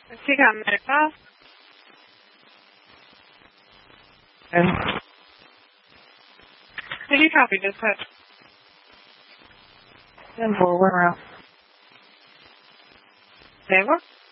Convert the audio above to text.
Sí, America. Did you copy this? Then forward around. Never?